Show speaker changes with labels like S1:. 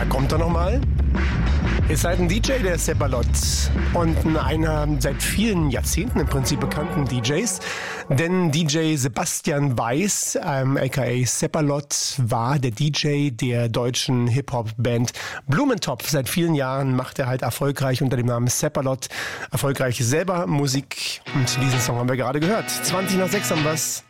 S1: kommt er nochmal. Ist halt ein DJ, der Seppalot. Und einer seit vielen Jahrzehnten im Prinzip bekannten DJs. Denn DJ Sebastian Weiß, aka Seppalot, war der DJ der deutschen Hip-Hop-Band Blumentopf. Seit vielen Jahren macht er halt erfolgreich unter dem Namen Seppalot erfolgreich selber Musik. Und diesen Song haben wir gerade gehört. 20 nach 6 haben wir's.